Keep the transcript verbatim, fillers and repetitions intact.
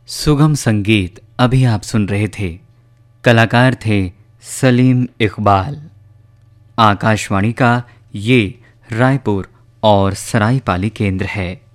सुगम संगीत अभी आप सुन रहे थे। कलाकार थे सलीम इकबाल। आकाशवाणी का ये रायपुर और सरायपाली केंद्र है।